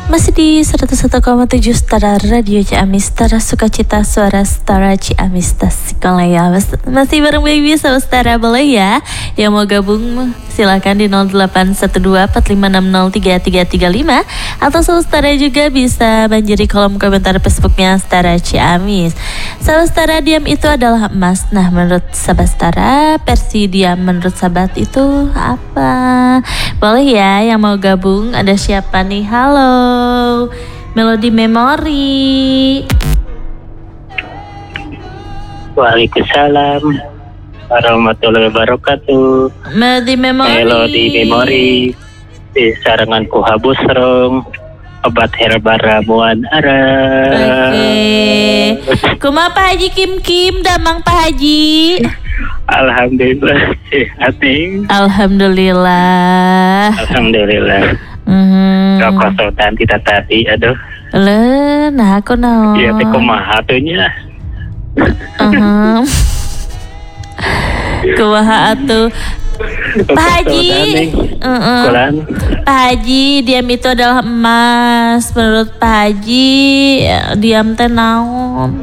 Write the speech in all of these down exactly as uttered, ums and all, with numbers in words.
Masih di seratus satu koma tujuh Setara Radio Ciamis, Setara Sukacita, Suara Setara Ciamis, Tasikmalaya. Masih bareng Baby sama Setara, boleh ya? Yang mau gabung silakan di nol delapan satu dua empat lima enam nol tiga tiga tiga lima. Atau sama Setara juga bisa banjiri kolom komentar Facebooknya Setara Ciamis. Sahabat Setara, diam itu adalah emas. Nah, menurut sahabat Setara, versi diam menurut sahabat itu apa? Boleh ya yang mau gabung. Ada siapa nih? Halo, Melody Memori. Waalaikumsalam warahmatullahi wabarakatuh. Melody Memori. Melody Memori. Di sarangan ku habusrong obat herbal ramuan arah. Oke. Kumaha Pak Haji Kim Kim damang Pak Haji? Alhamdulillah sehat nih. Alhamdulillah. Alhamdulillah. Hmm. Rokok sultan kita tadi, aduh. Le, nah aku naon. Iya, teh kumaha atunya. Uh-huh. Kumaha atuh. Pak Haji, uh-uh. Pak Haji, diam itu adalah emas. Menurut Pak Haji, diam teh naon?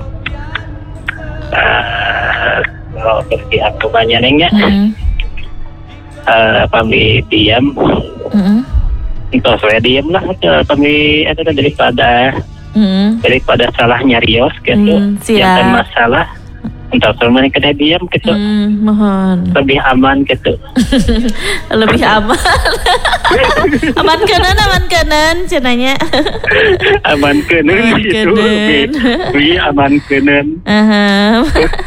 Uh, kalau versi aku banyak nengnya. Mm-hmm. Uh, pami diam. Mm-hmm. Kalau saya diam lah, pami ada daripada mm-hmm. daripada salah nyarios gitu. Mm, Jangan masalah. Entah sama kena diam gitu. Mm, mohon. Lebih aman gitu. Lebih aman. Aman kanan, aman kanan, cenanya. Aman kanan gitu. Lebih aman kanan. Uh-huh.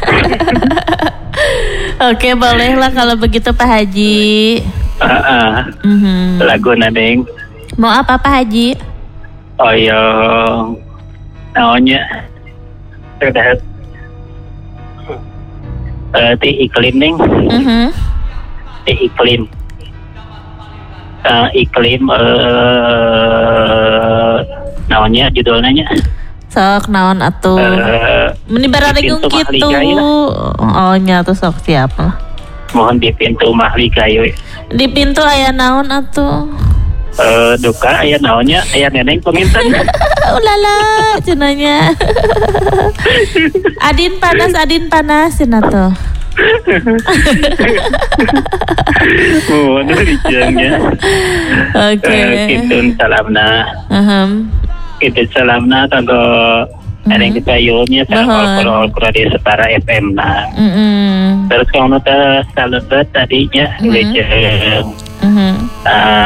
Oke, boleh lah kalau begitu Pak Haji. Ah, uh-uh. Mm-hmm. Lagu nadeng. Mau apa Pak Haji? Oh yo, naonnya sudah uh, ti iklim neng. Mm-hmm. Ti iklim. Uh, iklim uh, naonnya judulnya. Sok naon atuh. Uh, Meni bararegung kitu. Oh nya tuh sok siapa? Mohon di pintu mahli kayu. Di pintu aya naon atuh? Uh, duka aya naonnya, aya neneng penginten. Ulala cenanya. Adin panas, Adin panas cenah tuh. Mohon dijengnya. Oke. Kitun salamna. Aham. Kitun salamna kanggo ada kita yulnya sama Al-Qur'an di Setara F M nah. Mm-hmm. Terus kalau nota salebet tadinya mm-hmm. Lejeng mm-hmm. uh,